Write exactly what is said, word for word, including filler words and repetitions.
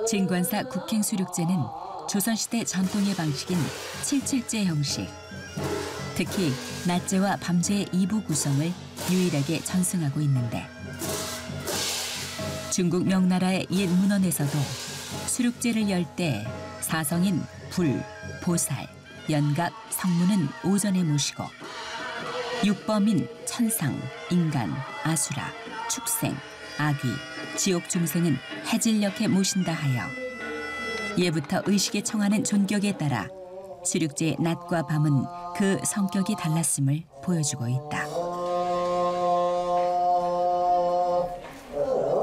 진관사 국행수륙제는 조선시대 전통의 방식인 칠칠제 형식. 특히 낮제와 밤제의 이부 구성을 유일하게 전승하고 있는데 중국 명나라의 옛 문헌에서도 수륙제를 열 때 사성인 불, 보살, 연각, 성문은 오전에 모시고 육범인 천상, 인간, 아수라, 축생, 아귀, 지옥 중생은 해질녘에 모신다 하여 예부터 의식에 청하는 존격에 따라 수륙제의 낮과 밤은 그 성격이 달랐음을 보여주고 있다.